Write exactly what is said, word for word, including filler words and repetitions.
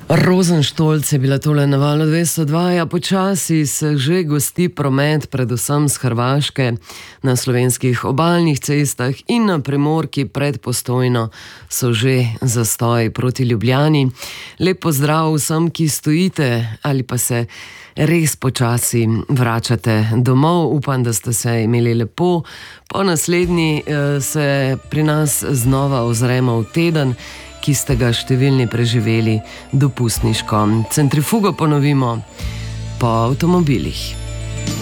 Rozenštolc je bila tole na Valu dvesto dva, ja, počasi se že gosti promet, predvsem z Hrvaške, na slovenskih obalnih cestah in na Primorki pred Postojno so že zastoji proti Ljubljani. Lep pozdrav vsem, ki stojite ali pa se res počasi vračate domov. Upam, da ste se imeli lepo. Po naslednji eh, se pri nas znova ozremo v teden, ki ste ga številni preživeli dopustniško. Centrifugo ponovimo po avtomobilih.